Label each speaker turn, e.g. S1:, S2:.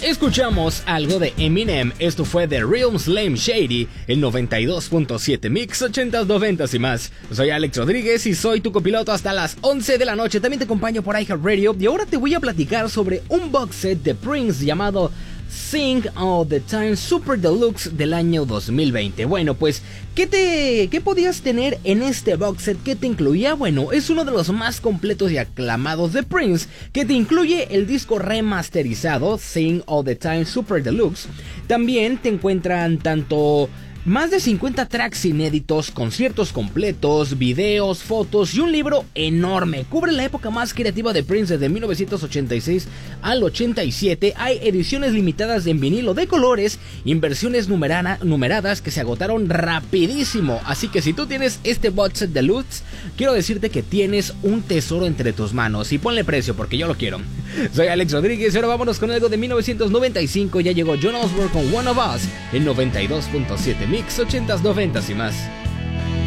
S1: Escuchamos algo de Eminem, esto fue The Real Slim Shady, el 92.7 Mix 80s, 90s y más. Soy Alex Rodríguez y soy tu copiloto hasta las 11 de la noche. También te acompaño por iHeartRadio y ahora te voy a platicar sobre un box set de Prince llamado Sing All The Time Super Deluxe del año 2020. Bueno, pues, ¿qué podías tener en este box set? ¿Qué te incluía? Bueno, es uno de los más completos y aclamados de Prince, que te incluye el disco remasterizado Sing All The Time Super Deluxe. También te encuentran tanto más de 50 tracks inéditos, conciertos completos, videos, fotos y un libro enorme. Cubre la época más creativa de Prince desde 1986 al 87. Hay ediciones limitadas en vinilo de colores y en versiones numeradas que se agotaron rapidísimo. Así que si tú tienes este box set deluxe, quiero decirte que tienes un tesoro entre tus manos. Y ponle precio porque yo lo quiero. Soy Alex Rodríguez y ahora vámonos con algo de 1995. Ya llegó John Osborne con One of Us en 92.7 Mix 80s, 90s y más.